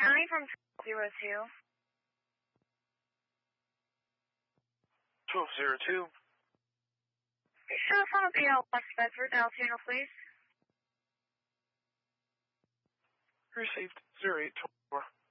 County from 02. 1202. Show from BL West Bedford, dial channel, please. Received 0824.